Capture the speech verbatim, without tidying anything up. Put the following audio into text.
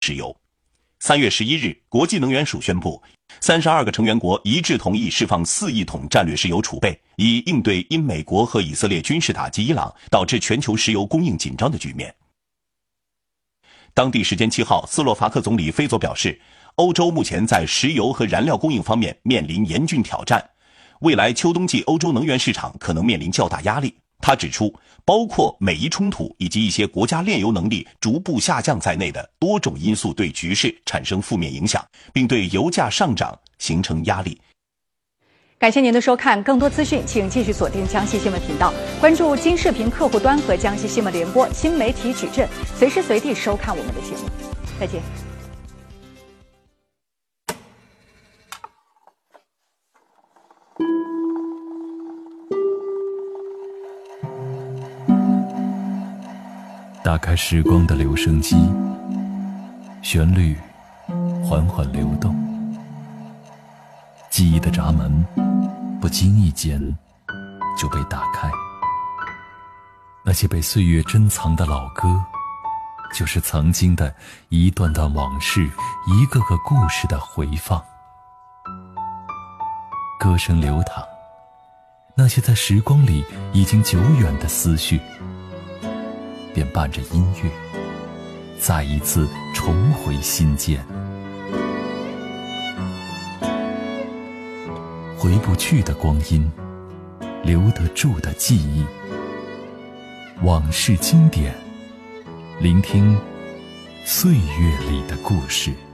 石油。三月十一日，国际能源署宣布，三十二个成员国一致同意释放四亿桶战略石油储备，以应对因美国和以色列军事打击伊朗导致全球石油供应紧张的局面。当地时间七号，斯洛伐克总理菲佐表示，欧洲目前在石油和燃料供应方面面临严峻挑战，未来秋冬季欧洲能源市场可能面临较大压力。他指出，包括美伊冲突以及一些国家炼油能力逐步下降在内的多种因素对局势产生负面影响，并对油价上涨形成压力。 感谢您的收看，更多资讯请继续锁定江西新闻频道，关注金视频客户端和江西新闻联播新媒体矩阵，随时随地收看我们的节目。再见。 打开时光的留声机，旋律缓缓流动，记忆的闸门不经意间就被打开。那些被岁月珍藏的老歌，就是曾经的一段段往事，一个个故事的回放。歌声流淌，那些在时光里已经久远的思绪，便伴着音乐再一次重回心间。回不去的光阴，留得住的记忆，往事经典，聆听岁月里的故事。